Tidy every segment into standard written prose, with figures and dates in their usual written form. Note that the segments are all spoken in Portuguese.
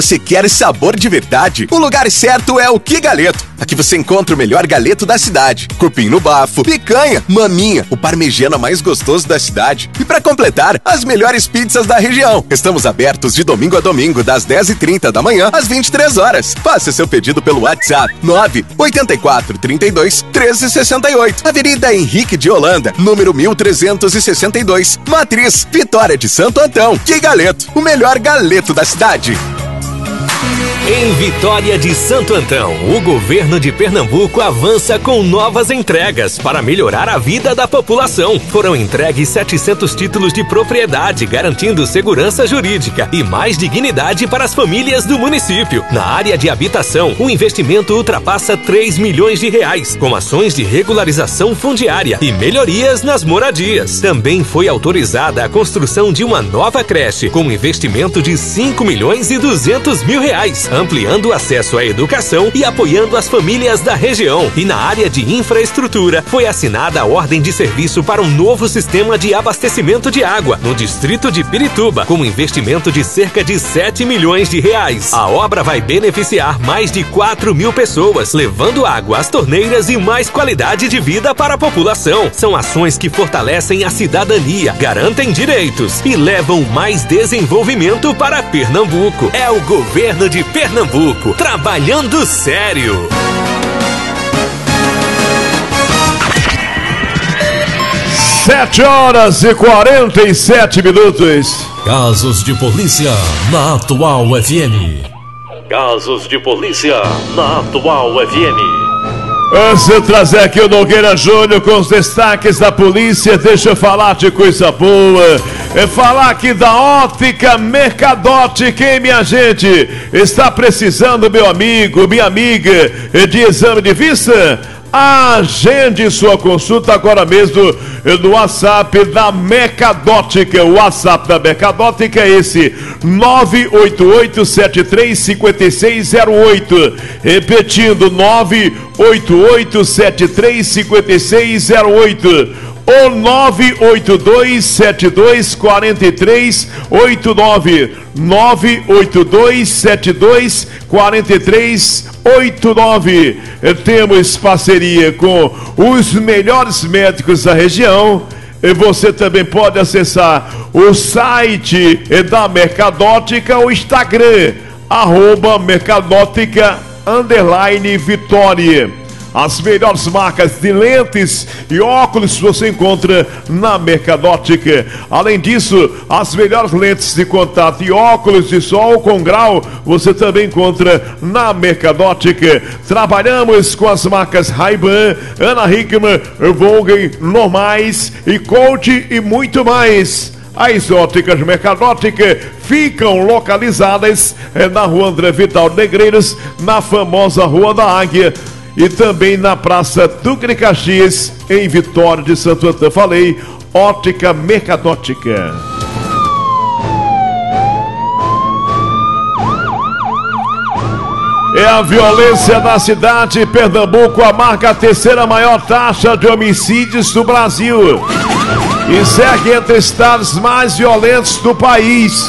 Você quer sabor de verdade? O lugar certo é o Que Galeto. Aqui você encontra o melhor galeto da cidade. Cupim no bafo, picanha, maminha, o parmegiana mais gostoso da cidade. E para completar, as melhores pizzas da região. Estamos abertos de domingo a domingo, das 10h30 da manhã às 23 horas. Faça seu pedido pelo WhatsApp 984 32 1368. Avenida Henrique de Holanda, número 1362. Matriz, Vitória de Santo Antão. Que Galeto, o melhor galeto da cidade. Em Vitória de Santo Antão, o governo de Pernambuco avança com novas entregas para melhorar a vida da população. Foram entregues 700 títulos de propriedade, garantindo segurança jurídica e mais dignidade para as famílias do município. Na área de habitação, o investimento ultrapassa 3 milhões de reais, com ações de regularização fundiária e melhorias nas moradias. Também foi autorizada a construção de uma nova creche, com investimento de 5 milhões e 200 mil reais, ampliando o acesso à educação e apoiando as famílias da região. E na área de infraestrutura, foi assinada a ordem de serviço para um novo sistema de abastecimento de água no distrito de Pirituba, com investimento de cerca de 7 milhões de reais. A obra vai beneficiar mais de 4 mil pessoas, levando água às torneiras e mais qualidade de vida para a população. São ações que fortalecem a cidadania, garantem direitos e levam mais desenvolvimento para Pernambuco. É o governo de Pernambuco, trabalhando sério. Sete horas e 47 minutos. Casos de polícia na Atual FM. Casos de polícia na Atual FM. Antes de trazer aqui o Nogueira Júnior com os destaques da polícia, deixa eu falar de coisa boa. Falar aqui da Ótica Mercadótica, hein, minha gente? Está precisando, meu amigo, minha amiga, de exame de vista? Agende sua consulta agora mesmo no WhatsApp da Mercadótica. O WhatsApp da Mercadótica é esse: 988735608. Repetindo, 988735608. Ou 982724389. 982724389. Temos parceria com os melhores médicos da região. E você também pode acessar o site da Mercadótica, o Instagram, @Mercadótica_Vitória. As melhores marcas de lentes e óculos você encontra na Mercadótica. Além disso, as melhores lentes de contato e óculos de sol com grau você também encontra na Mercadótica. Trabalhamos com as marcas Ray-Ban, Ana Hickman, Volkswagen, Normais e Coach e muito mais. As óticas Mercadótica ficam localizadas na Rua André Vital Negreiros, na famosa Rua da Águia, e também na Praça Duque de Caxias, em Vitória de Santo Antão. Falei, Ótica Mercadótica. É a violência na cidade. Pernambuco marca a terceira maior taxa de homicídios do Brasil e segue entre estados mais violentos do país.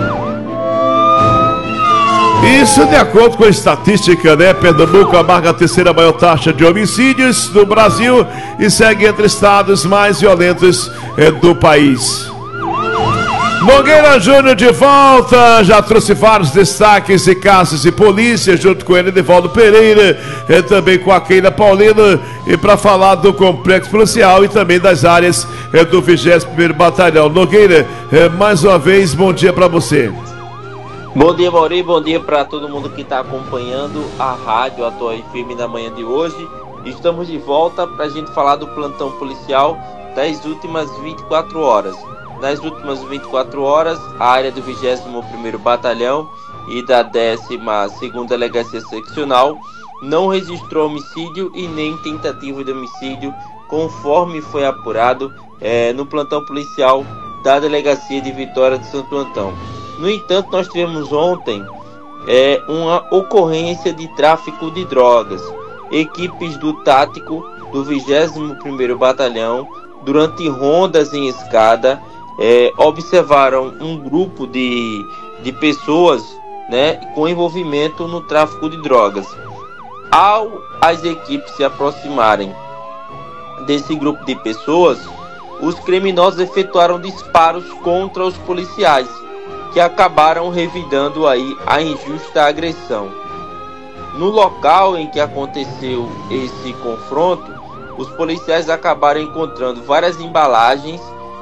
Isso de acordo com a estatística, né? Pernambuco marca a terceira maior taxa de homicídios do Brasil e segue entre estados mais violentos do país. Nogueira Júnior de volta, já trouxe vários destaques de casos de polícia, junto com ele, Edivaldo Pereira, também com a Keila Paulina, e para falar do complexo policial e também das áreas do 21º Batalhão. Nogueira, mais uma vez, bom dia para você. Bom dia, Mauri, bom dia para todo mundo que está acompanhando a rádio Atual FM na manhã de hoje. Estamos de volta para a gente falar do plantão policial das últimas 24 horas. Nas últimas 24 horas, a área do 21º Batalhão e da 12ª Delegacia Seccional não registrou homicídio e nem tentativa de homicídio, conforme foi apurado no plantão policial da Delegacia de Vitória de Santo Antão. No entanto, nós tivemos ontem uma ocorrência de tráfico de drogas. Equipes do tático do 21º Batalhão, durante rondas em escada, observaram um grupo de pessoas né, com envolvimento no tráfico de drogas. Ao as equipes se aproximarem desse grupo de pessoas, os criminosos efetuaram disparos contra os policiais, que acabaram revidando aí a injusta agressão. No local em que aconteceu esse confronto, os policiais acabaram encontrando várias embalagens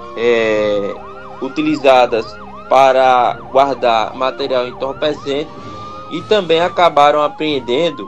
utilizadas para guardar material entorpecente e também acabaram apreendendo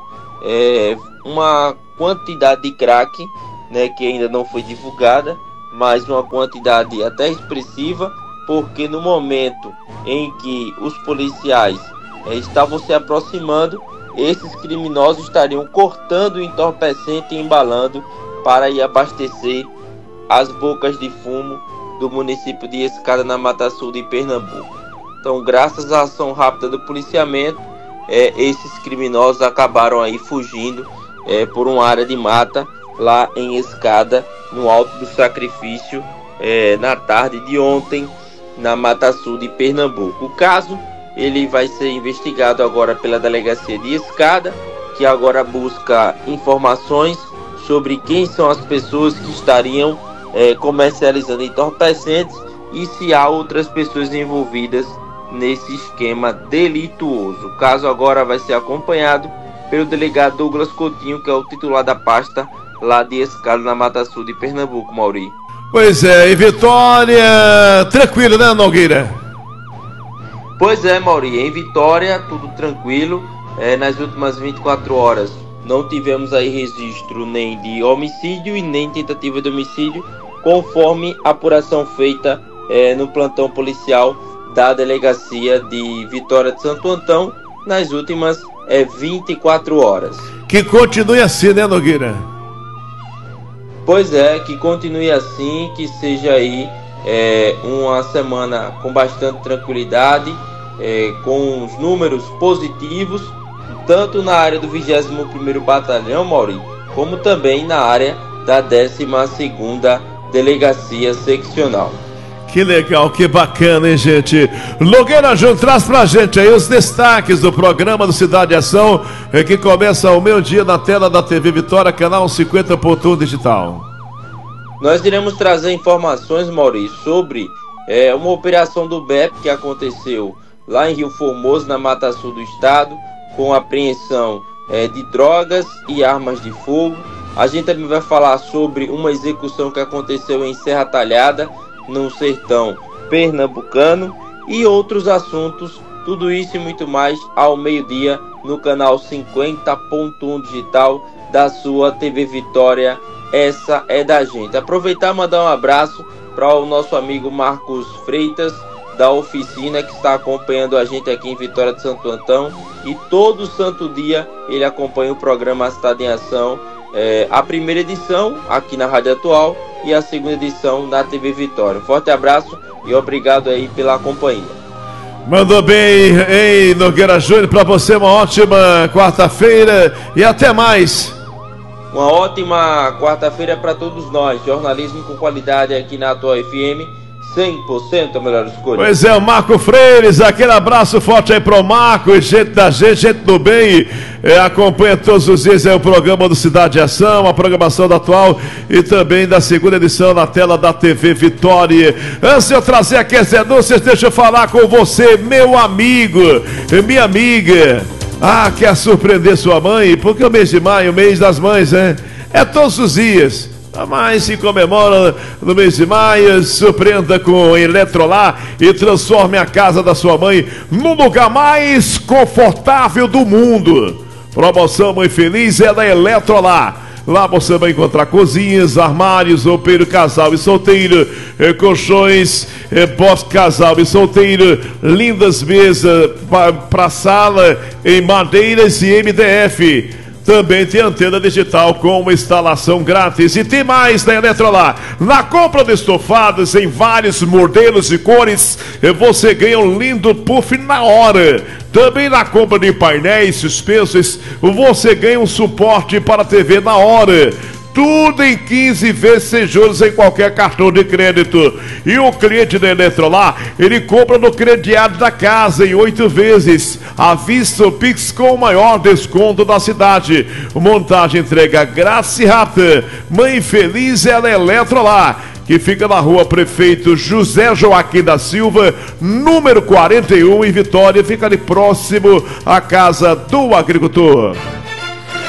uma quantidade de crack, né, que ainda não foi divulgada, mas uma quantidade até expressiva, porque no momento em que os policiais estavam se aproximando, esses criminosos estariam cortando o entorpecente e embalando para ir abastecer as bocas de fumo do município de Escada, na Mata Sul de Pernambuco. Então, graças à ação rápida do policiamento, esses criminosos acabaram aí fugindo por uma área de mata lá em Escada, no Alto do Sacrifício, na tarde de ontem, na Mata Sul de Pernambuco. O caso ele vai ser investigado agora pela Delegacia de Escada, que agora busca informações sobre quem são as pessoas que estariam comercializando entorpecentes e se há outras pessoas envolvidas nesse esquema delituoso. O caso agora vai ser acompanhado pelo delegado Douglas Coutinho, que é o titular da pasta lá de Escada, na Mata Sul de Pernambuco, Mauri. Pois é, e Vitória, tranquilo, né, Nogueira? Pois é, Mauri, em Vitória tudo tranquilo. Nas últimas 24 horas não tivemos aí registro nem de homicídio e nem tentativa de homicídio, conforme a apuração feita no plantão policial da Delegacia de Vitória de Santo Antão nas últimas 24 horas. Que continue assim, né, Nogueira? Pois é, que continue assim, que seja aí uma semana com bastante tranquilidade, com os números positivos, tanto na área do 21º Batalhão, Mauri, como também na área da 12ª Delegacia Seccional. Que legal, que bacana, hein, gente? Nogueira Júnior, traz pra gente aí os destaques do programa do Cidade Ação, que começa ao meio-dia na tela da TV Vitória, canal 50.1 digital. Nós iremos trazer informações, Maurício, sobre uma operação do BEP que aconteceu lá em Rio Formoso, na Mata Sul do estado, com apreensão de drogas e armas de fogo. A gente também vai falar sobre uma execução que aconteceu em Serra Talhada, no sertão pernambucano, e outros assuntos. Tudo isso e muito mais ao meio-dia no canal 50.1 digital da sua TV Vitória. Essa é da gente. Aproveitar e mandar um abraço para o nosso amigo Marcos Freitas, da oficina, que está acompanhando a gente aqui em Vitória de Santo Antão, e todo santo dia ele acompanha o programa Cidade em Ação, a primeira edição aqui na Rádio Atual e a segunda edição na TV Vitória. Um forte abraço e obrigado aí pela companhia. Mandou bem, hein, Nogueira Júnior, para você uma ótima quarta-feira e até mais. Uma ótima quarta-feira para todos nós. Jornalismo com qualidade aqui na Atual FM, 100% a melhor escolha. Pois é, o Marco Freires, aquele abraço forte aí pro Marco, gente da gente do bem, acompanha todos os dias o programa do Cidade Ação, a programação da Atual e também da segunda edição na tela da TV Vitória. Antes de eu trazer aqui as denúncias, deixa eu falar com você, meu amigo, minha amiga. Quer surpreender sua mãe? Porque o mês de maio, o mês das mães, é todos os dias. A mãe se comemora no mês de maio. Surpreenda com Eletrolar e transforme a casa da sua mãe no lugar mais confortável do mundo. Promoção Mãe Feliz é da Eletrolar. Lá você vai encontrar cozinhas, armários, roupeiro casal e solteiro, colchões, box casal e solteiro, lindas mesas para sala em madeiras e MDF. Também tem antena digital com instalação grátis. E tem mais da Eletrolar. Na compra de estofados em vários modelos e cores, você ganha um lindo puff na hora. Também na compra de painéis suspensos, você ganha um suporte para a TV na hora. tudo em 15 vezes sem juros em qualquer cartão de crédito. E o cliente da Eletrolar, ele compra no crediário da casa em 8 vezes, à vista o Pix com o maior desconto da cidade. Montagem, entrega grátis e rápida. Mãe feliz é a Eletrolar, que fica na rua Prefeito José Joaquim da Silva, número 41, em Vitória, fica ali próximo à Casa do Agricultor.